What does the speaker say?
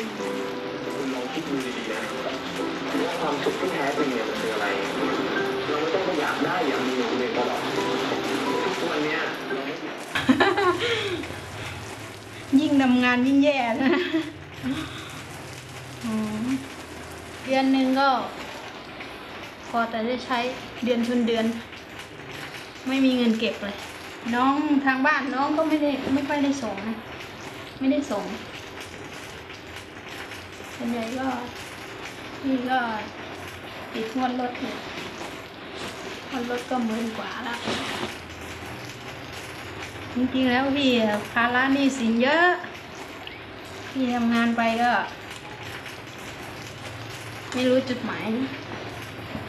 คุณลองคิดดูดีๆนะว่าความสุขที่แท้จริงเนี่ยมันคืออะไรเราไม่ต้องไปอยากได้อยากมีอย่างอื่นตลอดทุกวันเนี้ยเราไม่อยากยิ่งทำงานยิ่งแย่นะเดือนหนึ่งก็พอแต่ได้ใช้เดือนชนเดือนไม่มีเงินเก็บเลยน้องทางบ้านน้องก็ไม่ค่อยได้ส่งนะไม่ได้ส่งส่วนใหญ่ก็นี่ก็ติดงวดรถเนี่ยงวดรถก็10,000 กว่าแล้วจริงๆแล้วพี่ภาระหนี้สินเยอะพี่ทำงานไปก็ไม่รู้จุดหมาย